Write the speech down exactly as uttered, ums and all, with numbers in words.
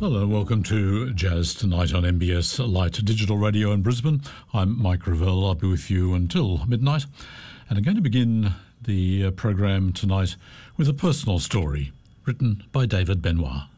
Hello, welcome to Jazz Tonight on M B S Light Digital Radio in Brisbane. I'm Mike Revell. I'll be with you until midnight. And I'm going to begin the uh, program tonight with a personal story written by David Benoit.